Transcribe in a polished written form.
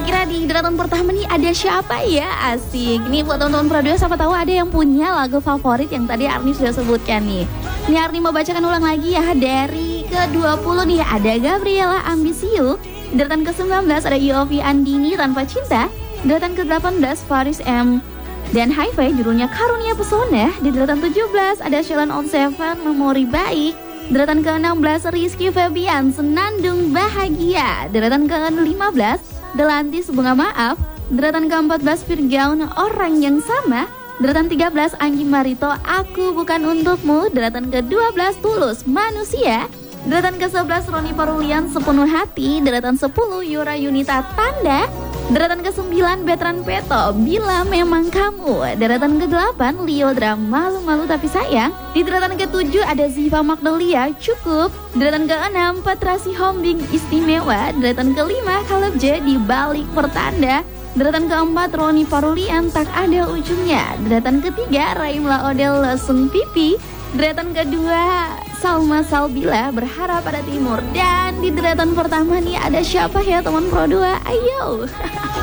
Kira-kira di deretan pertama nih ada siapa ya? Asik. Nih buat teman-teman Pro 2, siapa tahu ada yang punya lagu favorit yang tadi Arni sudah sebutkan nih. Nih Arni mau bacakan ulang lagi ya. Dari ke-20 nih ada Gabriela Ambisiu. Deretan ke-19 ada Yofi Andini Tanpa Cinta. Deretan ke-18 Faris M dan Hi-Fi judulnya Karunia Pesona. Di deretan 17 ada Sheldon on Seven Memori Baik. Deretan ke-16 Rizky Febian Senandung Bahagia. Deretan ke-15 Delantis Bunga Maaf. Deretan ke-14 Firgaun Orang Yang Sama. Deretan 13 Anggi Marito Aku Bukan Untukmu. Deretan ke-12 Tulus Manusia. Deretan ke-11 Roni Parulian Sepenuh Hati. Deretan 10 Yura Yunita Tanda. Deretan ke-9 Betran Peto Bila Memang Kamu. Deretan ke-8 Liodra Malu-Malu Tapi Sayang. Di deretan ke-7 ada Ziva Magnolia Cukup. Deretan ke-6 Petrasi Hombing Istimewa. Deretan ke-5 Caleb J Di Balik Pertanda. Deretan ke-4 Roni Parulian Tak Ada Ujungnya. Deretan ke-3 Raimla Odel Lesung Pipi. Deretan kedua Salma Salbila Berharap Pada Timur. Dan di deretan pertama nih ada siapa ya teman Pro 2? Ayo.